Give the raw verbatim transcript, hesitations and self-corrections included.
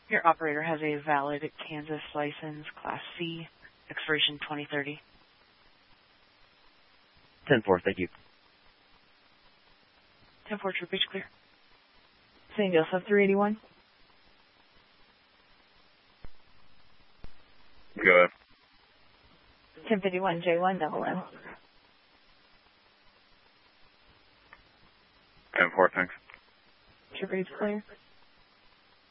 Your operator has a valid Kansas license, Class C, expiration twenty thirty. ten four, thank you. ten four, True Beach clear. Saint Joseph three eighty-one. Go ahead. ten fifty-one, J one, double M. ten four, thanks. True Beach clear.